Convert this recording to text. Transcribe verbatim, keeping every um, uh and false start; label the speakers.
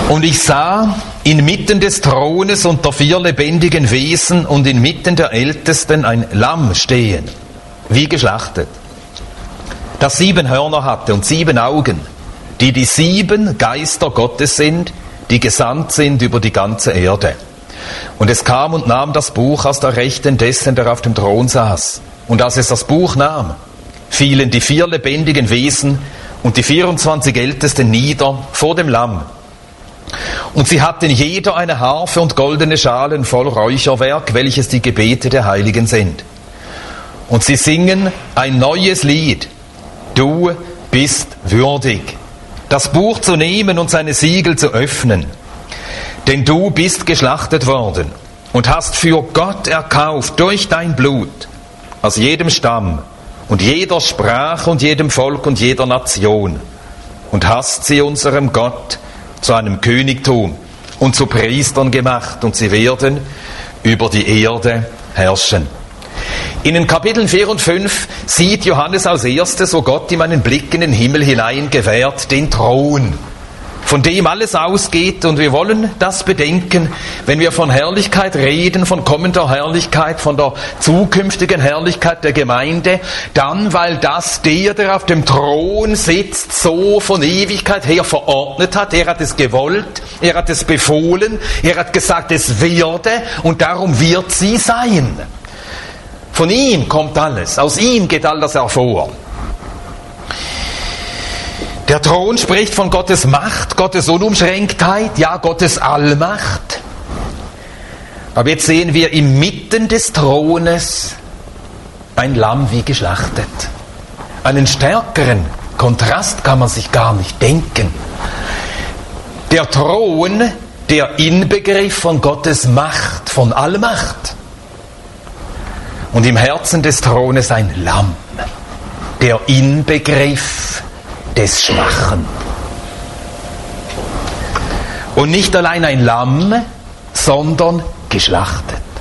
Speaker 1: Und ich sah inmitten des Thrones unter vier lebendigen Wesen und inmitten der Ältesten ein Lamm stehen, wie geschlachtet, das sieben Hörner hatte und sieben Augen, die die sieben Geister Gottes sind, die gesandt sind über die ganze Erde. Und es kam und nahm das Buch aus der Rechten dessen, der auf dem Thron saß. Und als es das Buch nahm, fielen die vier lebendigen Wesen und die vierundzwanzig Ältesten nieder vor dem Lamm. Und sie hatten jeder eine Harfe und goldene Schalen voll Räucherwerk, welches die Gebete der Heiligen sind. Und sie singen ein neues Lied. Du bist würdig, das Buch zu nehmen und seine Siegel zu öffnen. Denn du bist geschlachtet worden und hast für Gott erkauft durch dein Blut aus jedem Stamm und jeder Sprache und jedem Volk und jeder Nation und hast sie unserem Gott zu einem Königtum und zu Priestern gemacht, und sie werden über die Erde herrschen. In den Kapiteln vier und fünf sieht Johannes als erstes, wo Gott ihm einen Blick in den Himmel hinein gewährt, den Thron, von dem alles ausgeht. Und wir wollen das bedenken, wenn wir von Herrlichkeit reden, von kommender Herrlichkeit, von der zukünftigen Herrlichkeit der Gemeinde, dann, weil das der, der auf dem Thron sitzt, so von Ewigkeit her verordnet hat. Er hat es gewollt, er hat es befohlen, er hat gesagt, es werde, und darum wird sie sein. Von ihm kommt alles, aus ihm geht all das hervor. Der Thron spricht von Gottes Macht, Gottes Unumschränktheit, ja, Gottes Allmacht. Aber jetzt sehen wir inmitten des Thrones ein Lamm wie geschlachtet. Einen stärkeren Kontrast kann man sich gar nicht denken. Der Thron, der Inbegriff von Gottes Macht, von Allmacht. Und im Herzen des Thrones ein Lamm, der Inbegriff des Schwachen. Und nicht allein ein Lamm, sondern geschlachtet.